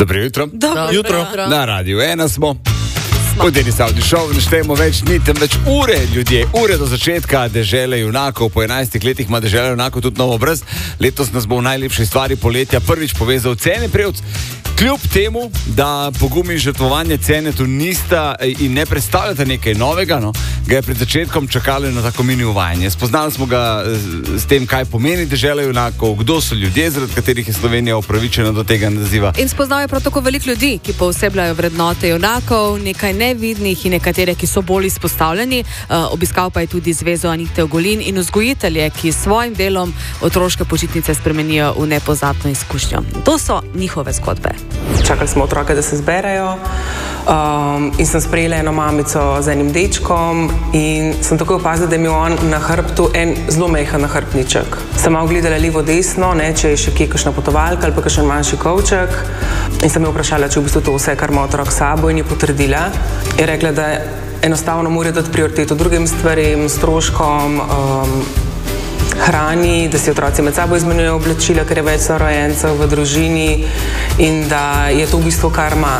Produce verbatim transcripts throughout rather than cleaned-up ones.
Dobro jutro. Dobro jutro. jutro. Na radiju ena smo. Podjeni Saudi Show, ne štejemo več ni, temveč ure ljudje, ure do začetka Dežele junakov. Po enajstih letih ima Dežela junakov tudi nov obraz. Letos nas bo v najlepši stvari poletja prvič povezal Cene Prevc. Kljub temu, da pogum in žrtvovanje Cenetu nista in ne predstavljata nekaj novega, no, ga je pred začetkom čakalo na tako mini uvajanje. Spoznali smo ga s tem, kaj pomeni Dežela junakov, kdo so ljudje, zaradi katerih je Slovenija upravičena do tega naziva. In spoznal je prav tako veliko ljudi, ki poosebljajo vrednote junakov, nekaj nevidnih in nekatere, ki so bolj izpostavljeni. Uh, obiskal pa je tudi Zvezo Anite Ogulin in vzgojitelje, ki s svojim delom otroške počitnice spremenijo v nepozabno izkušnjo. To so njihove zgodbe. Čakali smo otroke, da se zberejo um, in sem sprejela eno mamico z enim dečkom in sem tako opazila, da je imel on na hrbtu en zelo majhen nahrbtniček. Sem malo gledala levo desno, ne, če je še kje kakšna potovalka ali pa kakšen manjši kovček in sem jo vprašala, če v bistvu to vse, kar ima otrok s sabo, in je potrdila. Je rekla, da enostavno mora dati prioriteto drugim stvarem, stroškom, um, hrani, da si otroci med sabo izmenjujejo oblačila, ker je več sorojencev v družini in da je to v bistvu kar ima.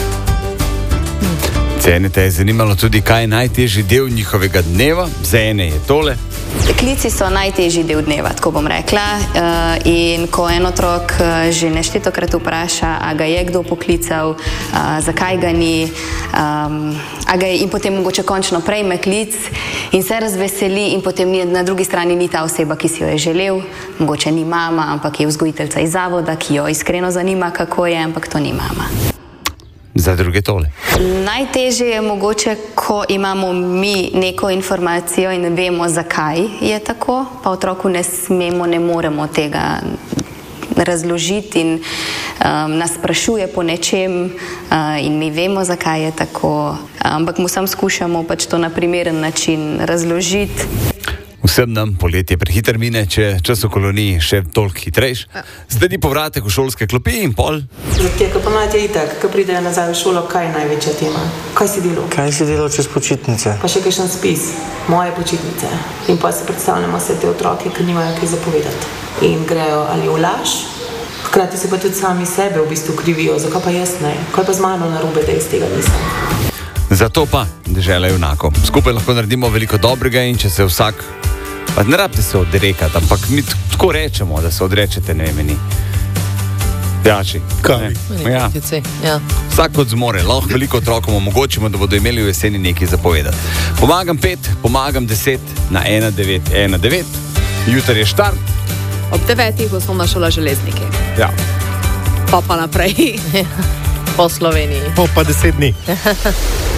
Cene te je zanimalo tudi, kaj je najtežji del njihovega dneva. Za ene je tole. Klici so najtežji del dneva, tako bom rekla. In ko en otrok že neštetokrat vpraša, a ga je kdo poklical, zakaj ga ni, a ga je, in potem mogoče končno prejme klic in se razveseli in potem na drugi strani ni ta oseba, ki si jo je želel, mogoče ni mama, ampak je vzgojiteljica iz zavoda, ki jo iskreno zanima, kako je, ampak to ni mama. Za druge tole. Najtežje je mogoče, ko imamo mi neko informacijo in vemo, zakaj je tako, pa otroku ne smemo, ne moremo tega razložiti in um, nas sprašuje po nečem uh, in mi vemo, zakaj je tako, ampak mu sam skušamo pač to na primeren način razložiti. Vsem nam poletje prehiter mine, če čas v koloniji še toliko hitrejš. Zdaj ni povratek v šolske klopi in pol. Za te, ko pomladi je itak, ko pridejo nazaj v šolo, kaj je največja tema? Kaj si delal? Kaj si delal čez počitnice? Pa še kakšen spis, moje počitnice. In pa se predstavljamo vse te otroke, ki nimajo kaj zapovedati. In grejo ali v laž, hkrati se pa tudi sami sebe v bistvu krivijo, zakaj pa jaz ne? Kaj pa z mano narobe, da jaz tega nisem? Zato pa Dežela junakov. Skupaj lahko naredimo veliko dobrega in če se vsak, pa ne rabite se odrekati, ampak mi tako rečemo, da se odrečete, ne vem, meni. Jači. Kaj? Ja. Ja. Vsak od zmore, lahko veliko otrokom omogočimo, da bodo imeli v jeseni nekaj zapovedati. Pomagam pet, pomagam deset na ena devet ena devet. Jutri je štart. Ob devetih osnovna šola Železniki. Ja. Pa pa naprej. Po Sloveniji. Po pa deset dni.